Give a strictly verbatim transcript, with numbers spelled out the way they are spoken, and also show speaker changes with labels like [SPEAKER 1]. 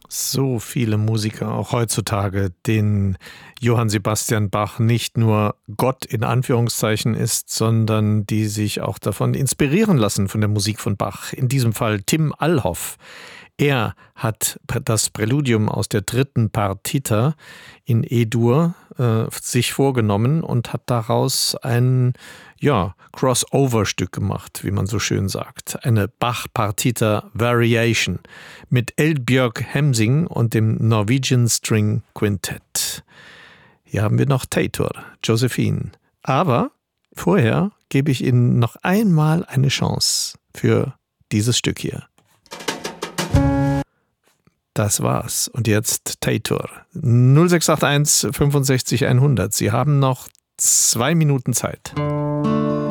[SPEAKER 1] So viele Musiker, auch heutzutage, denen Johann Sebastian Bach nicht nur Gott in Anführungszeichen ist, sondern die sich auch davon inspirieren lassen von der Musik von Bach. In diesem Fall Tim Allhoff. Er hat das Präludium aus der dritten Partita in E-Dur äh, sich vorgenommen und hat daraus ein ja, Crossover-Stück gemacht, wie man so schön sagt. Eine Bach-Partita Variation mit Eldbjörg Hemsing und dem Norwegian String Quintet. Hier haben wir noch Teitur, Josephine. Aber vorher gebe ich Ihnen noch einmal eine Chance für dieses Stück hier. Das war's. Und jetzt Teitur. null sechs acht eins fünfundsechzig hundert. Sie haben noch zwei Minuten Zeit.